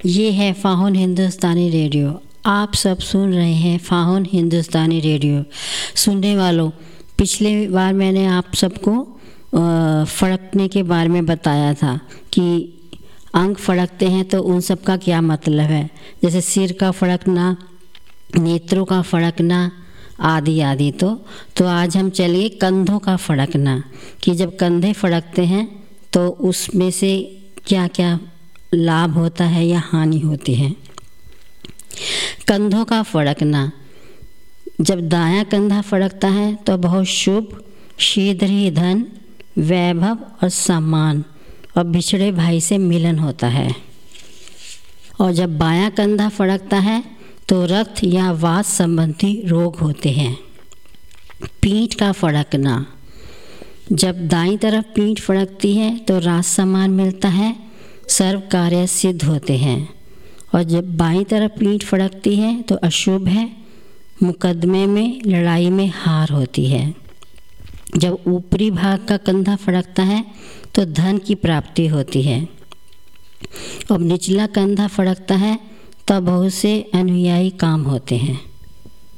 ये है फाहुन हिंदुस्तानी रेडियो। आप सब सुन रहे हैं फाहुन हिंदुस्तानी रेडियो। सुनने वालों, पिछले बार मैंने आप सबको फड़कने के बारे में बताया था कि अंग फड़कते हैं तो उन सब का क्या मतलब है, जैसे सिर का फड़कना, नेत्रों का फड़कना आदि आदि। तो आज हम चलिए कंधों का फड़कना, कि जब कंधे फड़कते हैं तो उसमें से क्या क्या लाभ होता है या हानि होती है। कंधों का फड़कना, जब दायां कंधा फड़कता है तो बहुत शुभ, शीघ्र ही धन, वैभव और सम्मान और बिछड़े भाई से मिलन होता है। और जब बायां कंधा फड़कता है तो रक्त या वात संबंधी रोग होते हैं। पीठ का फड़कना, जब दाईं तरफ पीठ फड़कती है तो राज सम्मान मिलता है, सर्व कार्य सिद्ध होते हैं। और जब बाईं तरफ पीठ फड़कती है तो अशुभ है, मुकदमे में, लड़ाई में हार होती है। जब ऊपरी भाग का कंधा फड़कता है तो धन की प्राप्ति होती है। और निचला कंधा फड़कता है तब बहुत से अनुयायी काम होते हैं।